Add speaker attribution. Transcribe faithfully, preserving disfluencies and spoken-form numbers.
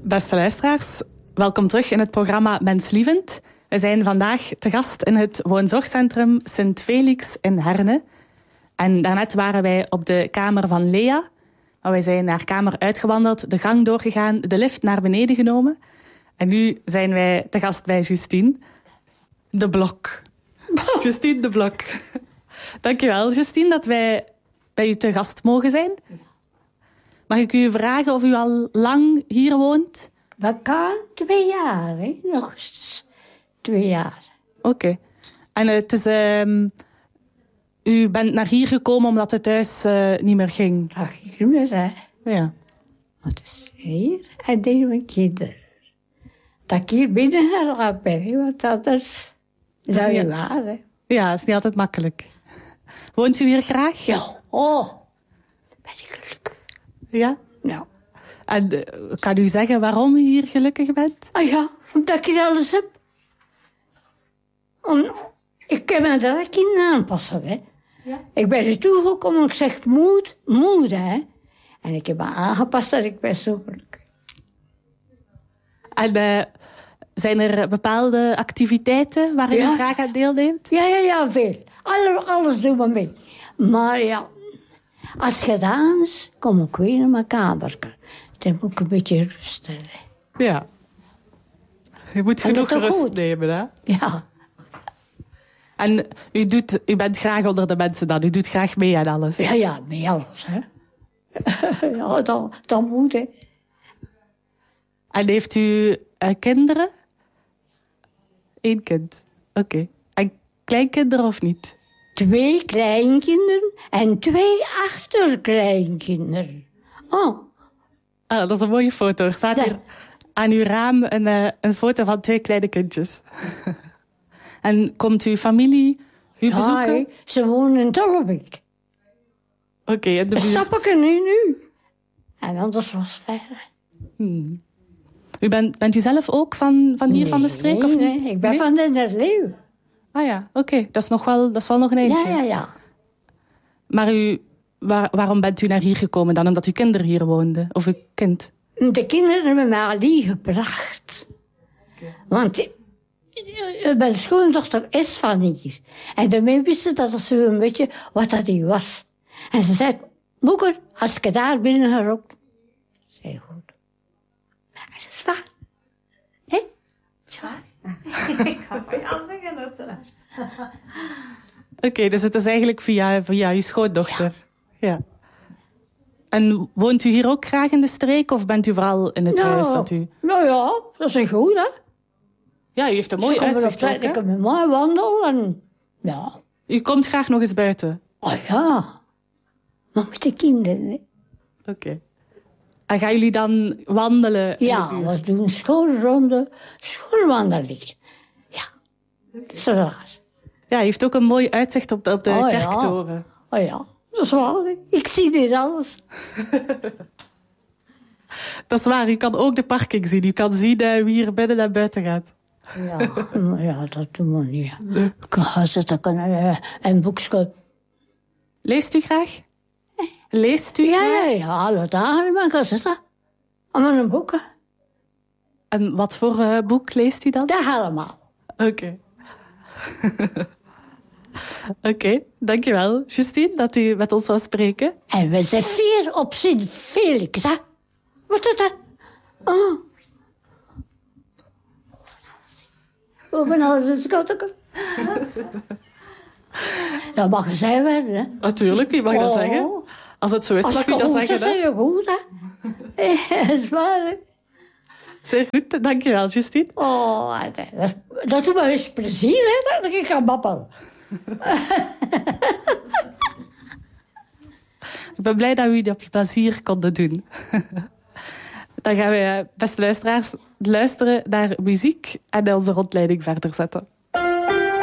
Speaker 1: Beste luisteraars, welkom terug in het programma Menslievend. We zijn vandaag te gast in het woonzorgcentrum Sint Felix in Herne. En daarnet waren wij op de kamer van Lea. Maar wij zijn haar kamer uitgewandeld, de gang doorgegaan, de lift naar beneden genomen. En nu zijn wij te gast bij Justine de Blok. Justine de Blok. Dankjewel, Justine, dat wij bij u te gast mogen zijn. Mag ik u vragen of u al lang hier woont?
Speaker 2: We gaan twee jaar, hè? Nog eens twee jaar.
Speaker 1: Oké. Okay. En het is... Uh, u bent naar hier gekomen omdat het thuis uh, niet meer ging?
Speaker 2: Dat ging niet meer, hè.
Speaker 1: Ja.
Speaker 2: Maar het is hier en tegen mijn kinderen. Dat ik hier binnen geraakt ben, hè? Want anders is dat niet waar, hè.
Speaker 1: Ja, het is niet altijd makkelijk. Woont u hier graag?
Speaker 2: Ja. Oh, ben ik gelukkig.
Speaker 1: Ja?
Speaker 2: Ja.
Speaker 1: En uh, kan u zeggen waarom u hier gelukkig bent?
Speaker 2: Ah ja, omdat ik hier alles heb. Om, ik kan me daar ook in aanpassen, hè. Ja. Ik ben er toegekomen en ik zeg moed, moed, hè. En ik heb me aangepast en ik ben zo gelukkig.
Speaker 1: En uh, zijn er bepaalde activiteiten waar u
Speaker 2: ja.
Speaker 1: graag aan deelneemt?
Speaker 2: Ja, ja, ja, veel. Alle, alles doen we mee. Maar ja, als het gedaan is, kom ik weer naar mijn kamer. Dan moet ik een beetje rusten. Hè.
Speaker 1: Ja. Je moet
Speaker 2: en
Speaker 1: genoeg rust
Speaker 2: goed.
Speaker 1: nemen, hè?
Speaker 2: Ja.
Speaker 1: En u, doet, u bent graag onder de mensen dan? U doet graag mee aan alles?
Speaker 2: Ja, ja, mee alles, hè. ja, dat, dat moet, hè.
Speaker 1: En heeft u uh, kinderen? Eén kind. Oké. Okay. En kleinkinderen of niet?
Speaker 2: Twee kleinkinderen en twee achterkleinkinderen. Oh.
Speaker 1: Ah, dat is een mooie foto. Er staat dat... hier aan uw raam een, uh, een foto van twee kleine kindjes. En komt uw familie u
Speaker 2: ja,
Speaker 1: bezoeken?
Speaker 2: He, ze wonen in Tollebeek.
Speaker 1: Oké, okay, in de buurt.
Speaker 2: Dat snap ik er nu, nu. En anders was het ver.
Speaker 1: Hmm. U bent, bent u zelf ook van, van hier,
Speaker 2: nee,
Speaker 1: van de streek?
Speaker 2: Nee,
Speaker 1: of niet?
Speaker 2: nee, ik ben nee? van Denderleeuw.
Speaker 1: Ah ja, oké. Okay. Dat is nog wel, dat is wel nog een eindje.
Speaker 2: Ja, ja, ja.
Speaker 1: Maar u, waar, waarom bent u naar hier gekomen dan? Omdat uw kinderen hier woonden? Of uw kind?
Speaker 2: De kinderen hebben mij Ali gebracht. Okay. Want mijn schoondochter is van hier. En daarmee wisten dat ze een beetje wat dat die was. En ze zei, moeder, als ik daar binnen gerookt. Zei goed. En ze is waar. Hé?
Speaker 3: Zwaar? Ik ga het al zeggen, uiteraard.
Speaker 1: Oké, okay, dus het is eigenlijk via, via uw schoondochter. Ja. ja. En woont u hier ook graag in de streek? Of bent u vooral in het
Speaker 2: nou,
Speaker 1: huis dat u...
Speaker 2: Nou ja, dat is goed, hè.
Speaker 1: Ja, u heeft een mooi uitzicht ook, hè?
Speaker 2: Ik heb een mooi wandel en... Ja.
Speaker 1: U komt graag nog eens buiten?
Speaker 2: Oh ja. Maar met de kinderen, hè.
Speaker 1: Oké. Okay. En gaan jullie dan wandelen?
Speaker 2: Ja, we doen schoolronde, schoolwandelingen. Ja, dat is raar.
Speaker 1: Ja, hij heeft ook een mooi uitzicht op de, op de
Speaker 2: oh,
Speaker 1: kerktoren.
Speaker 2: Ja. Oh ja, dat is waar. Ik zie dit alles.
Speaker 1: Dat is waar, u kan ook de parking zien. U kan zien uh, wie er binnen en buiten gaat.
Speaker 2: Ja, maar ja, dat doen we niet. Ik ga zitten en een boekje.
Speaker 1: Leest u graag? Leest u
Speaker 2: ja,
Speaker 1: graag?
Speaker 2: Ja, ja, alle dagen ben ik gaan zitten. Aan mijn boeken.
Speaker 1: En wat voor uh, boek leest u dan?
Speaker 2: Dat allemaal.
Speaker 1: Oké. Okay. Oké, okay, dankjewel, Justine, dat u met ons wou spreken.
Speaker 2: En we zijn vier op Sint Felix, hè? Wat is dat? Oh. Boven alles een schatteker. Dat mag gezegd werden, hè?
Speaker 1: Natuurlijk, u mag oh. dat zeggen. Als het zo is,
Speaker 2: Als
Speaker 1: mag u dat zeggen.
Speaker 2: Dat is goed, hè? Dat is waar, hè?
Speaker 1: Zeer goed, dankjewel, Justine.
Speaker 2: Oh, dat, dat doet me eens plezier, hè? Dat ik kan babbelen.
Speaker 1: Ik ben blij dat we dat plezier konden doen. Dan gaan we, beste luisteraars, luisteren naar muziek en onze rondleiding verder zetten.